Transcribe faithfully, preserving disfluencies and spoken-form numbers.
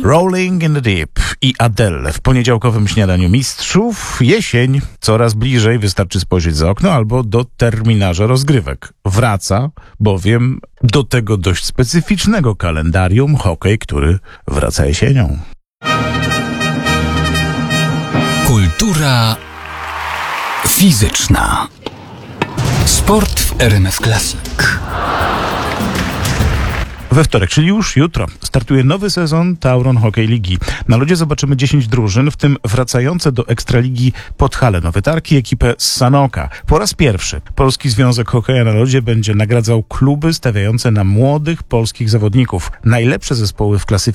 Rolling in the Deep i Adele w poniedziałkowym śniadaniu mistrzów. Jesień coraz bliżej, wystarczy spojrzeć za okno albo do terminarza rozgrywek. Wraca bowiem do tego dość specyficznego kalendarium hokej, który wraca jesienią. Kultura fizyczna. Sport w R M F Classic. We wtorek, czyli już jutro, startuje nowy sezon Tauron Hockey Ligi. Na lodzie zobaczymy dziesięć drużyn, w tym wracające do Ekstraligi Podhale Nowe Targi ekipę z Sanoka. Po raz pierwszy Polski Związek Hokeja na lodzie będzie nagradzał kluby stawiające na młodych polskich zawodników. Najlepsze zespoły w klasyfikacji